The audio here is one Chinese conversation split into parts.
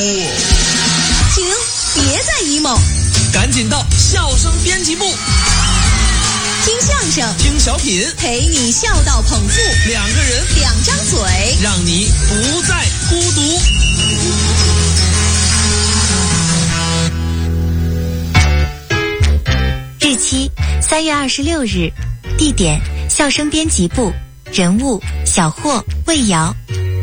停，别再 emo， 赶紧到笑声编辑部， 听相声， 听小品， 陪你笑到捧腹， 两个人， 两张嘴， 让你不再孤独。 日期3月26日，地点笑声编辑部，人物小霍、魏瑶。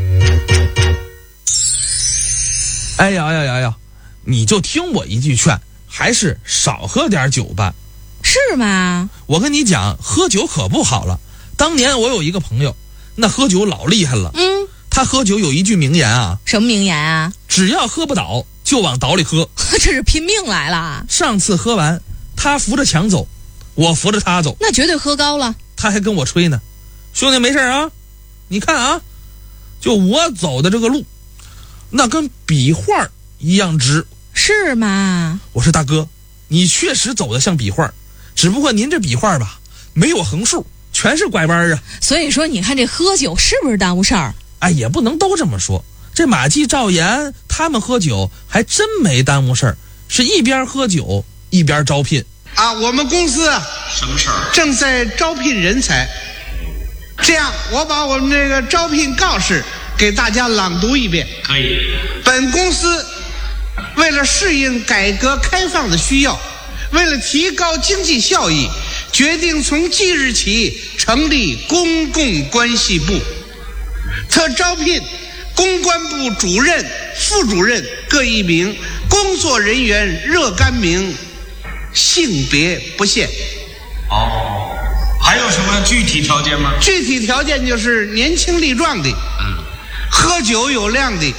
哎呀，你就听我一句劝，还是少喝点酒吧。 是吗？ 我跟你讲，喝酒可不好了。当年我有一个朋友，那喝酒老厉害了。他喝酒有一句名言啊。 什么名言啊？ 只要喝不倒，就往倒里喝。 这是拼命来了。 上次喝完，他扶着墙走，我扶着他走。 那绝对喝高了。 他还跟我吹呢，兄弟没事啊，你看啊，就我走的这个路，那跟笔画一样直。 是吗？ 我说大哥，你确实走得像笔画，只不过您这笔画吧，没有横竖，全是拐弯啊。 所以说你看这喝酒是不是耽误事儿？ 哎，也不能都这么说。这马季、赵岩他们喝酒还真没耽误事儿，是一边喝酒一边招聘啊。我们公司什么事儿？ 正在招聘人才。这样，我把我们这个招聘告示给大家朗读一遍。 可以。 本公司为了适应改革开放的需要，为了提高经济效益，决定从即日起成立公共关系部，特招聘公关部主任、副主任各1名，工作人员若干名，性别不限。 哦，还有什么具体条件吗？ 具体条件就是年轻力壮的，喝酒有量的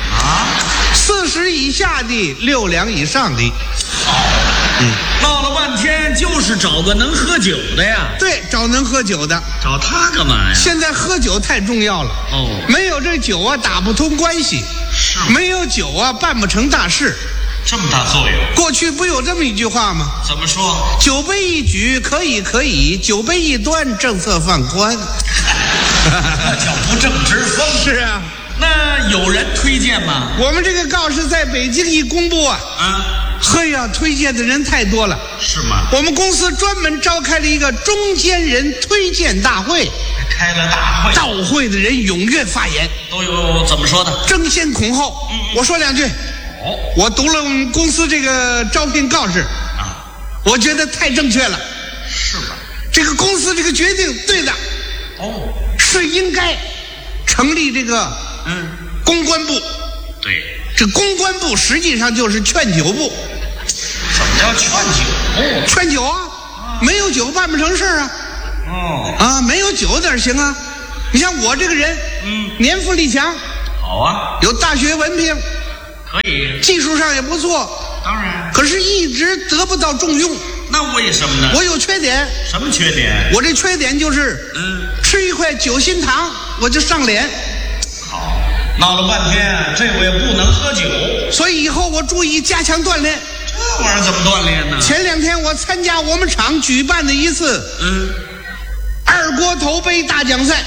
，40以下的，6两以上的。 好，闹了半天就是找个能喝酒的呀。 对，找能喝酒的。 找他干嘛呀？ 现在喝酒太重要了。没有这酒啊，打不通关系。 是。 没有酒啊，办不成大事。 这么大作用。 过去不有这么一句话吗？ 怎么说？ 酒杯一举可以，酒杯一端政策放宽。 那叫不正直风。 是啊。 那有人推荐吗？ 我们这个告示在北京一公布啊，嘿呀，推荐的人太多了。 是吗？ 我们公司专门召开了一个中间人推荐大会。 开了大会。 到会的人踊跃发言。 都有怎么说的？ 争先恐后。我说2句。我读了我们公司这个招聘告示我觉得太正确了。 是吧？ 这个公司这个决定对的。是应该成立这个公关部。 对， 这公关部实际上就是劝酒部。 什么叫劝酒？ 劝酒啊，没有酒办不成事啊。没有酒哪行啊？你像我这个人，年富力强。 好啊， 有大学文凭。 可以。 技术上也不错。 当然。 可是一直得不到重用。 那为什么呢？ 我有缺点。 什么缺点？ 我这缺点就是吃一块酒心糖我就上脸。 好，闹了半天这我也不能喝酒， 所以以后我注意加强锻炼。 这玩意儿怎么锻炼呢？ 前2天我参加我们厂举办的一次二锅头杯大奖赛。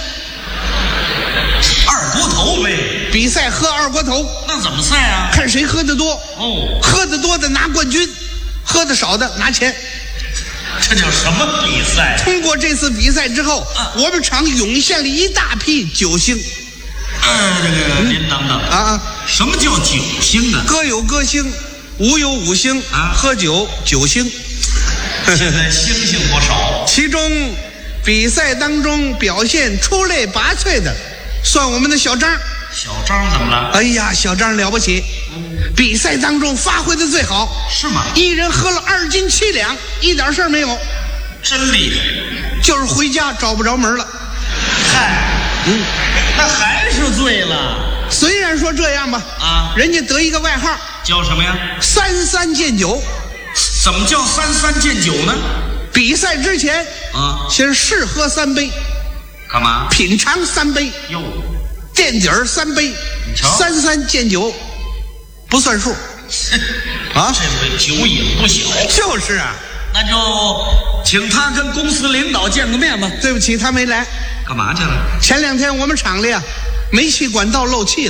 二锅头杯比赛喝二锅头。 那怎么赛啊？ 看谁喝得多。喝得多的拿冠军，喝得少的拿钱。 这叫什么比赛？ 通过这次比赛之后，我们厂涌现了一大批酒星。 您等等什么叫酒星啊？ 歌有歌星，舞有舞星喝酒酒星。 现在星星不少。 其中比赛当中表现出类拔萃的算我们的小张。 小张怎么了？ 哎呀，小张了不起。比赛当中发挥的最好。 是吗？ 一人喝了2斤7两，一点事儿没有。 真厉害。 就是回家找不着门了。 嗨，那还是醉了。 虽然说这样吧，人家得一个外号， 叫什么呀 ？33见酒。 怎么叫33见酒呢？ 比赛之前先试喝3杯。 干嘛？ 品尝3杯。 哟， 垫底儿3杯。 你瞧 ，33见酒不算数。 这位酒瘾不小。 就是啊。 那就请他跟公司领导见个面吧。 对不起，他没来。 干嘛去了？ 前2天我们厂里煤气管道漏气了。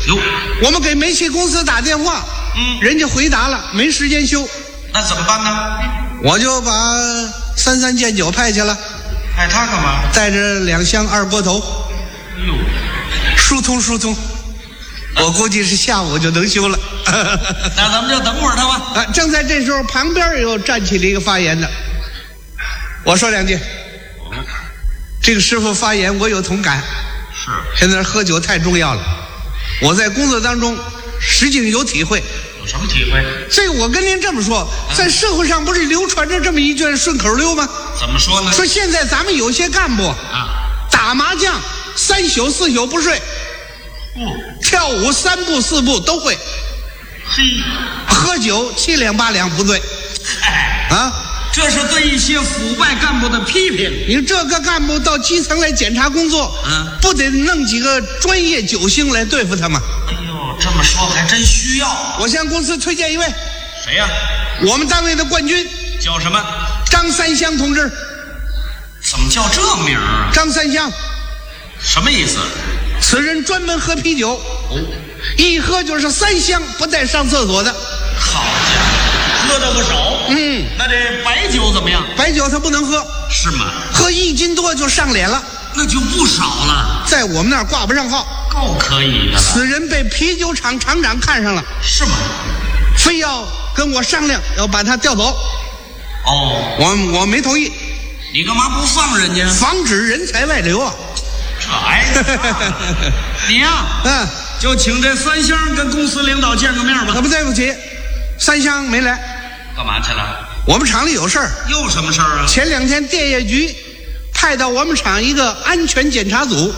哟， 我们给煤气公司打电话，人家回答了，没时间修。 那怎么办呢？ 我就把33剑9派去了， 派他干嘛？ 带着2箱二锅头， 哟， 疏通疏通。我估计是下午就能修了。 那咱们就等会儿他吧。 啊，正在这时候，旁边又站起了一个发言的。我说2句。这个师傅发言，我有同感。 是， 现在喝酒太重要了。我在工作当中实际有体会。 有什么体会？ 这个我跟您这么说，在社会上不是流传着这么一句顺口溜吗？ 怎么说呢？ 说现在咱们有些干部打麻将3宿4宿不睡，跳舞3步4步都会， 嘿， 喝酒7两8两不醉。啊， 这是对一些腐败干部的批评。 你这个干部到基层来检查工作，不得弄几个专业酒星来对付他吗？ 哎呦，这么说还真需要。 我向公司推荐一位， 谁呀？ 我们单位的冠军叫什么？ 张三香同志。 怎么叫这名啊？ 张三香， 什么意思？ 此人专门喝啤酒，一喝就是3箱，不带上厕所的。 好家伙，喝的不少。那这白酒怎么样？ 白酒他不能喝， 是吗？ 喝1斤多就上脸了， 那就不少了， 在我们那儿挂不上号。 够可以的了。 此人被啤酒厂厂长看上了， 是吗？ 非要跟我商量，要把他调走。我没同意。 你干嘛不放人家？ 防止人才外流啊！ 这挨着你呀，就请这3箱跟公司领导见个面吧。 那不对不起，3箱没来， 干嘛去了？ 我们厂里有事儿。 又什么事儿啊？ 前2天电业局派到我们厂一个安全检查组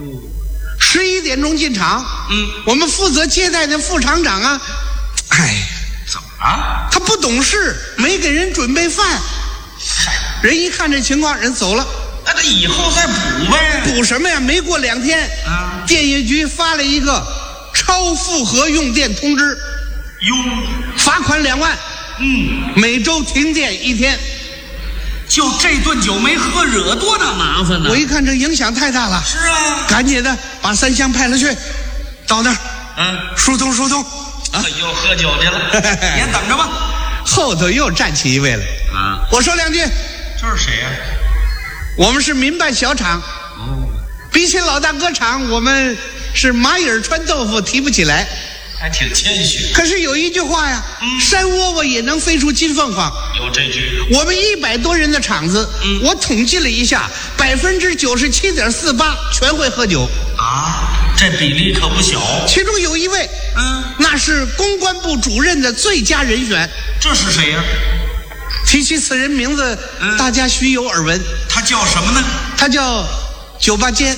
，11点钟进厂。我们负责接待的副厂长啊， 怎么了？ 他不懂事，没给人准备饭。人一看这情况，人走了。 那这以后再补呗。 补什么呀？没过2天，电业局发了一个超负荷用电通知，罚款2万，每周停电1天。 就这顿酒没喝，惹多大麻烦呢？ 我一看这影响太大了， 是啊， 赶紧的把3箱派了去，到那儿，疏通疏通。 又喝酒去了，也等着吧。 后头又站起一位来，我说2句。 这是谁呀？ 我们是民办小厂，比起老大哥厂，我们是蚂蚁穿豆腐提不起来， 还挺谦虚。 可是有一句话呀，山窝窝也能飞出金凤凰。 有这句。 我们100多人的厂子，我统计了一下，97.48%全会喝酒啊，这比例可不小。 其中有一位，那是公关部主任的最佳人选。 这是谁呀？ 提起此人名字，大家须有耳闻。 他叫什么呢？ 他叫98间。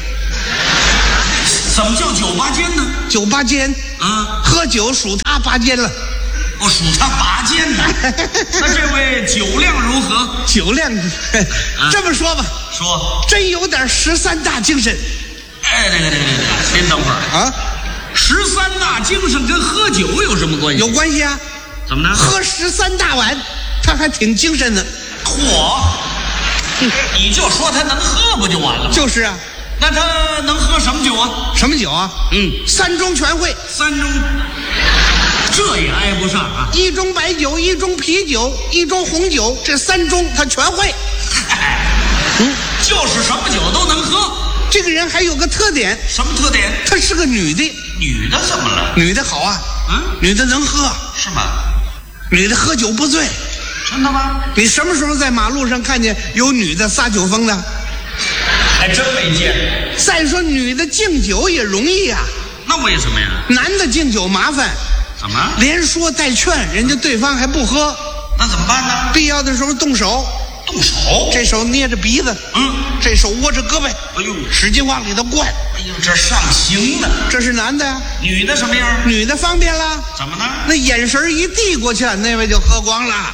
怎么叫98间呢 ？98间，喝酒数他拔尖了。 我数他拔尖呢。那这位酒量如何？ 酒量，这么说吧， 说真有点13大精神。 您等会儿13大精神跟喝酒有什么关系？ 有关系啊。 怎么呢？ 喝13大碗，他还挺精神的。 嚯！你就说他能喝不就完了吗？ 就是啊。 那他能喝什么酒啊？ 什么酒啊？3盅全会。 3盅，这也挨不上啊 ！1盅白酒，1盅啤酒，1盅红酒，这3盅他全会。 就是什么酒都能喝。 这个人还有个特点。 什么特点？ 她是个女的。 女的怎么了？ 女的好啊。女的能喝。 是吗？ 女的喝酒不醉。 真的吗？ 你什么时候在马路上看见有女的撒酒疯的？ 还真没见。 再说女的敬酒也容易啊。 那为什么呀？ 男的敬酒麻烦。 怎么？ 连说带劝，人家对方还不喝。 那怎么办呢？ 必要的时候动手。 动手？ 这手捏着鼻子，这手握着胳膊，使劲往里头灌。 这上刑呢。 这是男的呀。 女的什么样？ 女的方便了。 怎么呢？ 那眼神一递过去，那位就喝光了。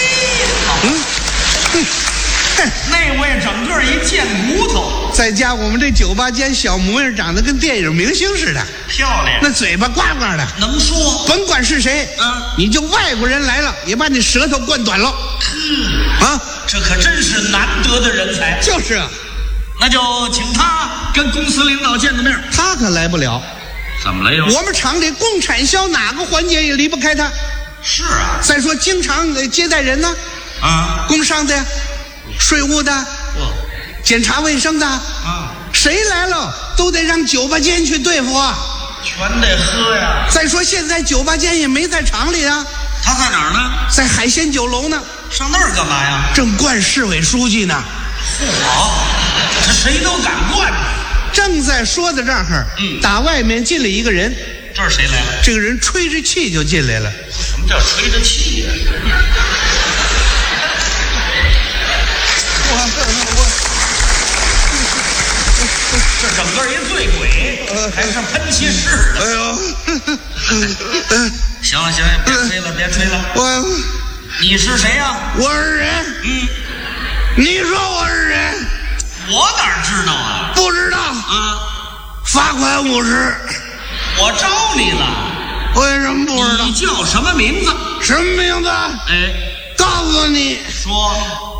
那位整个一贱骨头， 再加我们这98间小模样，长得跟电影明星似的， 漂亮。 那嘴巴呱呱的， 能说。 甭管是谁，你就外国人来了，也把你舌头灌短了。 这可真是难得的人才。 就是啊。 那就请他跟公司领导见个面。 他可来不了， 怎么了又？ 我们厂里共产销哪个环节也离不开他。 是啊。 再说经常接待人呢， 啊， 工商的、税务的、检查卫生的， 啊， 谁来了都得让酒吧间去对付啊。 全得喝呀。 再说现在酒吧间也没在厂里啊， 他在哪儿呢？ 在海鲜酒楼呢。 上那儿干嘛呀？ 正灌市委书记呢。 好，这谁都敢灌。 正在说的这儿，打外面进来一个人。 这是谁来了？ 这个人吹着气就进来了。 什么叫吹着气呀？这整个一醉鬼，还是喷气式的。 哎呦， 行了行了，别吹了别吹了。你是谁呀？ 我是人。你说我是人？ 我哪知道啊？ 不知道啊？ 罚款50。 我招你了。 为什么不知道？ 你叫什么名字？ 什么名字？ 哎， 告诉你， 说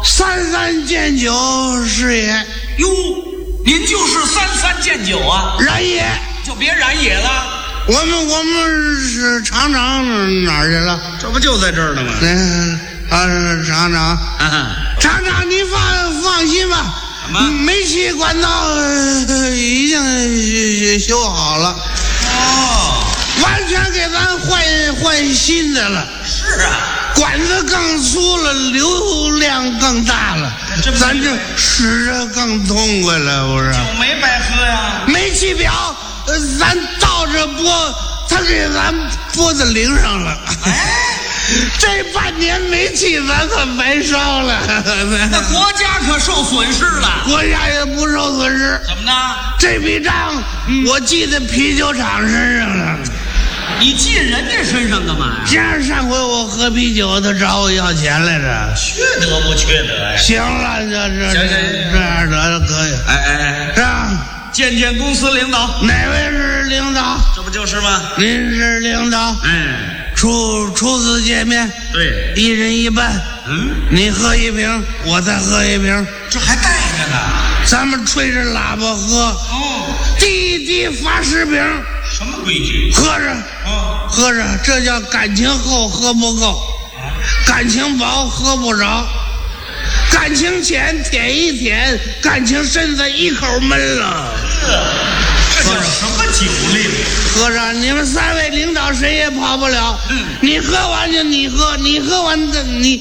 33建酒师爷。 哟，您就是33建酒啊？ 然爷， 就别染野了。 我们是厂长哪儿去了？ 这不就在这儿呢吗？ 厂长，厂长，你放心吧。 什么？ 煤气管道已经修好了。 哦， 完全给咱换新的了。 是啊， 管子更粗了，流量更大了，咱这使着更痛快了，不是？ 酒没白喝呀。 煤气表，咱倒着拨，他给咱拨在零上了。 哎， 这半年煤气咱可白烧了。 那国家可受损失了。 国家也不受损失。 怎么呢？ 这笔账我记在啤酒厂身上了。 你记人家身上干嘛呀？ 像上回我喝啤酒，他找我要钱来着。 缺德不缺德呀？ 行了，这样得可以。 哎， 是吧？ 见公司领导。 哪位是领导？ 这不就是吗？ 您是领导。 哎， 初次见面， 对， 一人一半。你喝一瓶，我再喝一瓶。 这还带着呢。 咱们吹着喇叭喝。 哦， 滴滴罚10瓶。 什么规矩？ 喝着，喝着，这叫感情厚喝不够，感情薄喝不着，感情浅舔一舔，感情深的一口闷了。 这叫什么酒令？ 喝着，你们3位领导谁也跑不了。你喝完就你喝，你喝完的你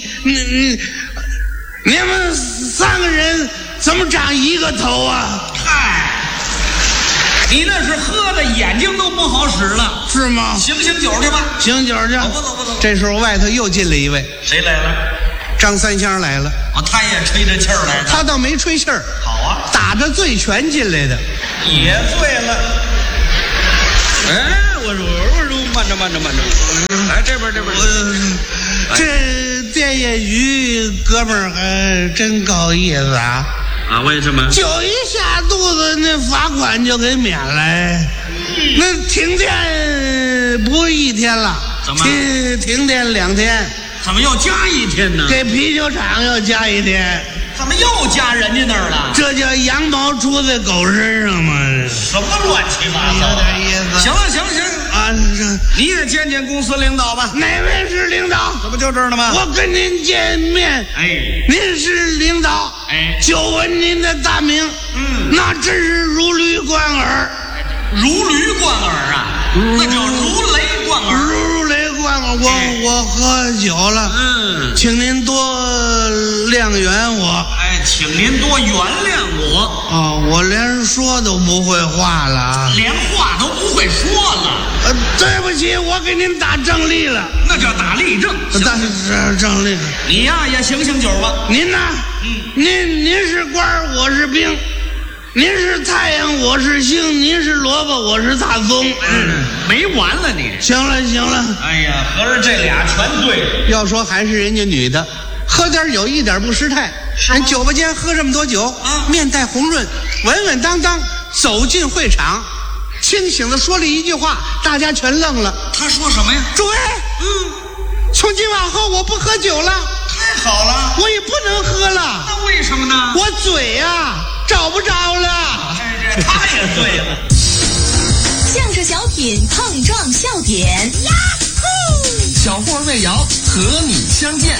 们3个人怎么长一个头啊？ 嗨，你那是喝的眼睛都不好使了， 是吗？ 醒酒去吧。 醒酒去。 不走。 这时候外头又进来一位。 谁来了？ 张三香来了。 他也吹着气儿来的。 他倒没吹气儿。 好啊， 打着醉拳进来的。 也醉了。哎，我说，慢着。来这边。 这电业局哥们儿还真够意思啊！ 啊，为什么？ 酒一下肚子，那罚款就给免了。那停电不是1天了？ 怎么？ 停电2天？ 怎么又加1天呢？ 给啤酒厂又加1天。 怎么又加人家那儿了？ 这叫羊毛出在狗身上吗？ 什么乱七八糟？ 有点意思。 行了啊，你也见公司领导吧。 哪位是领导？ 这不就这儿了吗？ 我跟您见面。 哎， 您是领导。 哎， 久闻您的大名。那真是如驴贯耳。 如驴贯耳啊？那叫如雷贯耳。 如雷贯耳。我喝酒了。请您多谅原我。 哎，请您多原谅我。 我连说都不会话了啊！ 连话都不会说了。 对不起，我给您打正例了。 那叫打例证。 正例。 你呀也醒酒吧。 您呢？您是官，我是兵。您是太阳，我是星；您是萝卜，我是大葱。 没完了你！ 行了。 哎呀，合着这俩全对了。 要说还是人家女的，喝点酒一点不失态。人酒吧间喝这么多酒，面带红润，稳稳当当走进会场，清醒的说了一句话，大家全愣了。 他说什么呀？ 诸位，从今往后我不喝酒了。 太好了， 我也不能喝了。 那为什么呢？ 我嘴呀找不着了。 他也对了。 相声小品碰撞笑点，呀呼！ 小霍魏瑶和你相见。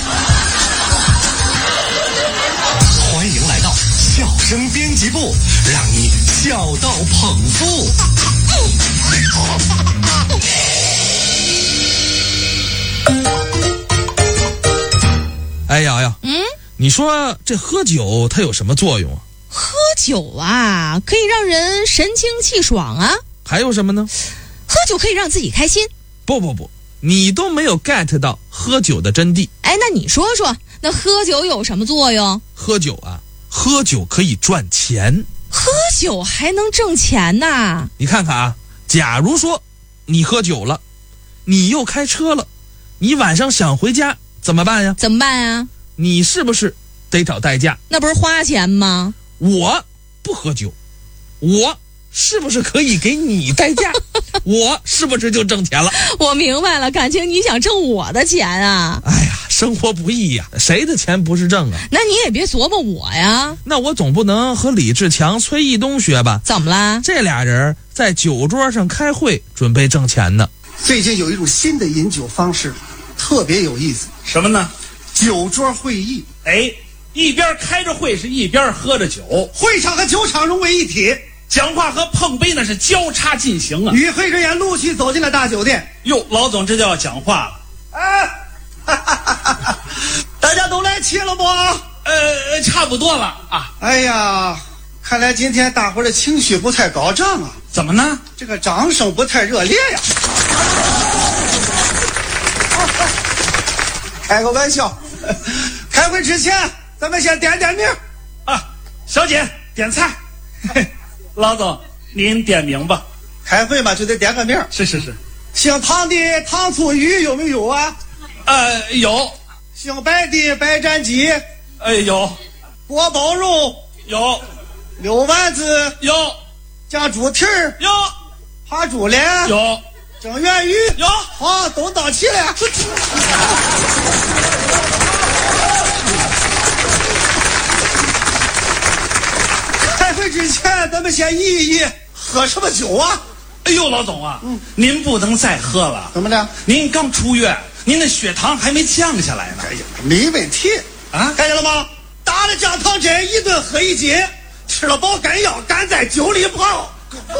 欢迎来到笑声编辑部，让你笑到捧腹。 哎瑶瑶，你说这喝酒它有什么作用啊？ 喝酒啊，可以让人神清气爽啊。 还有什么呢？ 喝酒可以让自己开心。 不，你都没有 get 到喝酒的真谛。 哎，那你说说，那喝酒有什么作用？ 喝酒可以赚钱。 喝酒还能挣钱呐？ 你看看啊，假如说你喝酒了，你又开车了，你晚上想回家怎么办呀？ 怎么办啊？ 你是不是得找代驾？ 那不是花钱吗？ 我不喝酒，我是不是可以给你代驾？我是不是就挣钱了？ 我明白了，感情你想挣我的钱啊？ 哎呀，生活不易呀，谁的钱不是挣啊？ 那你也别琢磨我呀。 那我总不能和李志强、崔义东学吧？ 怎么啦？ 这俩人在酒桌上开会，准备挣钱呢。 最近有一种新的饮酒方式，特别有意思。 什么呢？ 酒桌会议。 哎，一边开着会是一边喝着酒， 会场和酒场融为一体， 讲话和碰杯那是交叉进行啊。 与会人员陆续走进了大酒店。 哟，老总这就要讲话了。 大家都来齐了不？ 差不多了啊。 哎呀，看来今天大伙儿的情绪不太高涨啊。 怎么呢？ 这个掌声不太热烈呀。开个玩笑。开会之前咱们先点名啊。小姐点菜。老总您点名吧。 开会嘛就得点个名。 是。 姓唐的糖醋鱼有没有啊？ 有。 姓白的白斩鸡有。 锅包肉有。 溜丸子有。 酱猪蹄儿有。 扒猪脸有。 蒸圆鱼有。 好，都到齐了。开会之前咱们先议一议喝什么酒啊？ 哎呦，老总啊，您不能再喝了。 怎么的？ 您刚出院，您的血糖还没降下来呢。 哎呀，没问题啊！ 看见了吗？打了降糖针，一顿喝一斤，吃了保肝药，敢在酒里跑。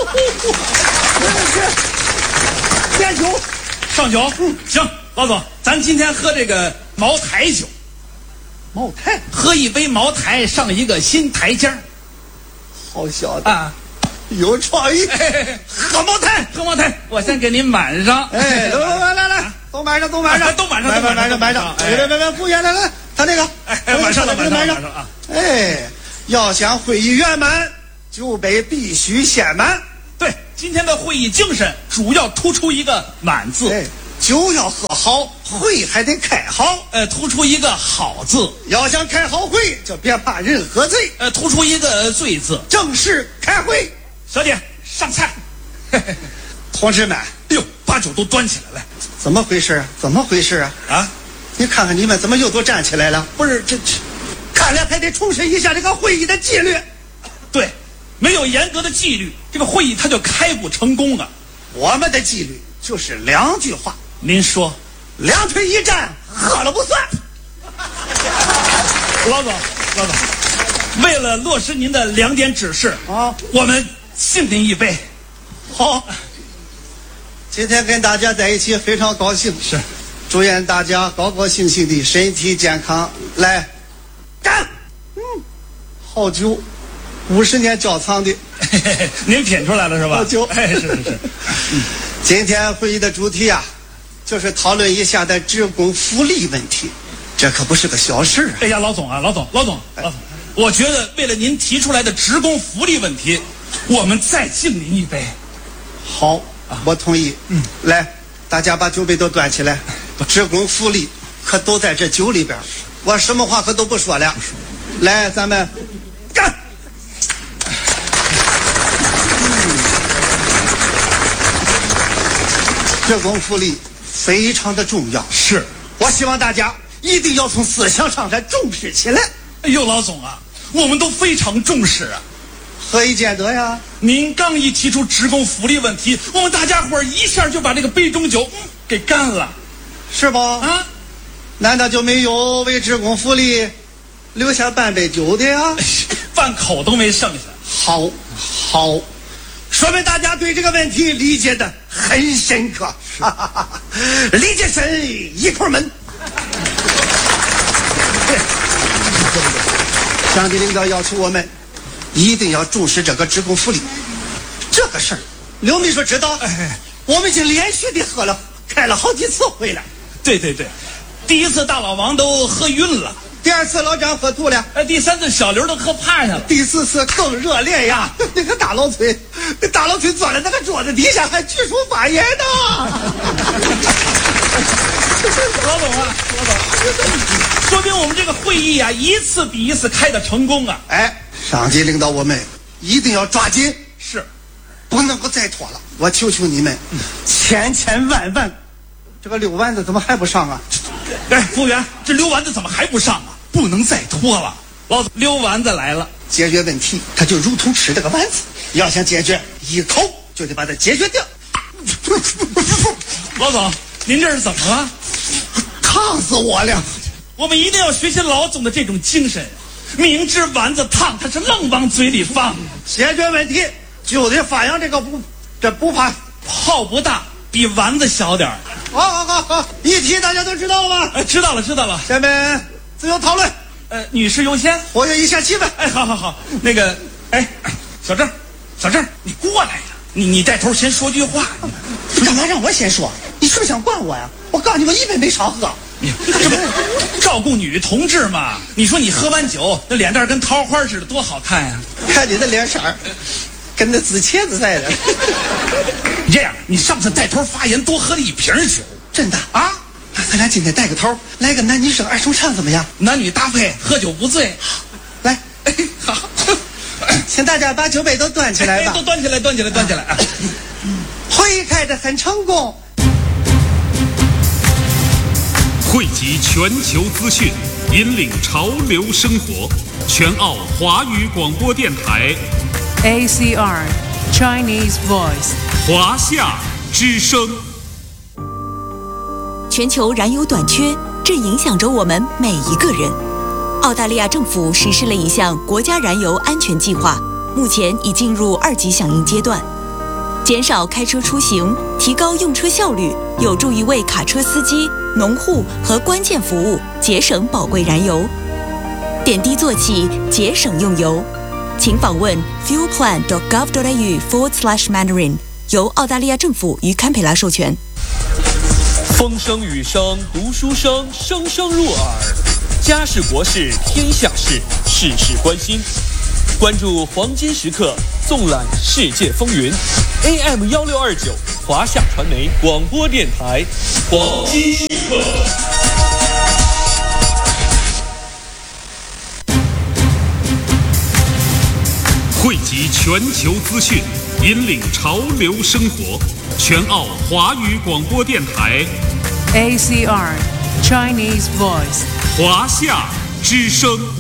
点酒， 上酒。行，老总，咱今天喝这个茅台酒。 茅台， 喝一杯茅台，上一个新台阶儿。 好小子啊！ 有创意。 喝茅台，我先给您满上。 来，都满上，满上。来，服务员来，他那个， 满上啊！ 哎，要想会议圆满，酒杯必须先满。 对，今天的会议精神主要突出一个满字。 哎，酒要喝好，会还得开好。 突出一个好字。 要想开好会，就别怕人喝醉。 突出一个醉字。 正式开会。 小姐上菜。 同志们， 哎呦，把酒都端起来，来。 怎么回事啊？ 啊， 你看看你们怎么又都站起来了？不是这，看来还得重申一下这个会议的纪律。 对，没有严格的纪律，这个会议它就开不成功啊。 我们的纪律就是2句话。 您说 ？2腿一站，喝了不算。 老总，为了落实您的2点指示啊，我们敬您一杯。 好，今天跟大家在一起非常高兴。 是， 祝愿大家高高兴兴的，身体健康。来，干！好酒，50年窖藏的。 您品出来了是吧？ 好酒。 哎，是。 今天会议的主题啊，就是讨论一下的职工福利问题，这可不是个小事啊。 哎呀，老总，我觉得为了您提出来的职工福利问题，我们再敬您一杯。 好，我同意。来，大家把酒杯都端起来。职工福利可都在这酒里边，我什么话可都不说了。来，咱们干！职工福利非常的重要， 是我希望大家一定要从思想上来重视起来。 哎呦，老总啊，我们都非常重视啊。 何以见得呀？ 您刚一提出职工福利问题，我们大家伙一下就把这个杯中酒给干了， 是吧？ 啊， 难道就没有为职工福利留下半杯酒的呀？ 半口都没剩下。 好，说明大家对这个问题理解的很深刻，理解深一口闷。上级领导要求我们一定要重视这个职工福利，这个事儿刘秘书知道。我们已经连续的开了好几次会了。 对，第一次大老王都喝晕了， 第二次老张喝吐了， 第三次小刘都喝趴下了， 第四次更热烈呀！那个大老崔坐在那个桌子底下还举手发言呢。 老总，说明我们这个会议啊，一次比一次开的成功啊！ 上级领导我们一定要抓紧， 是， 不能够再拖了。我求求你们，千万，这个溜丸子怎么还不上啊？ 服务员，这溜丸子怎么还不上啊？不能再拖了。老总，溜丸子来了。 解决问题，它就如同吃这个丸子，要想解决，一口就得把它解决掉。 老总，您这是怎么了？ 烫死我了！ 我们一定要学习老总的这种精神，明知丸子烫，他是愣往嘴里放。 解决问题就得发扬这不怕泡不大，比丸子小点儿。 好，议题大家都知道了吧？ 知道了。 下面自由讨论。 女士优先， 活跃一下气氛。 好。那个，小郑，你过来呀！你带头先说句话。 你干嘛让我先说？你是不是想管我呀？我告诉你，我一杯没少喝。 这不照顾女同志嘛？你说你喝完酒，那脸蛋跟桃花似的，多好看呀！ 看你的脸色儿，跟那紫茄子似的。 你这样，你上次带头发言多喝了1瓶酒， 真的啊？那咱俩今天带个头，来个男女生2重唱怎么样？ 男女搭配，喝酒不醉。 来， 好， 请大家把酒杯都端起来吧。 都端起来。 会议开得很成功。 汇集全球资讯，引领潮流生活。全澳华语广播电台 ACR Chinese Voice 华夏之声。 全球燃油短缺正影响着我们每一个人。澳大利亚政府实施了一项国家燃油安全计划，目前已进入2级响应阶段。减少开车出行，提高用车效率，有助于为卡车司机、农户和关键服务节省宝贵燃油。点滴做起，节省用油。请访问 fuelplan.gov.au/Mandarin， 由澳大利亚政府与堪培拉授权。 风声雨声读书声，声声入耳。家事国事天下事，事事关心。关注黄金时刻，纵览世界风云。AM1629华夏传媒广播电台，黄金时刻。 汇集全球资讯，引领潮流生活。全澳华语广播电台 ACR Chinese Voice 华夏之声。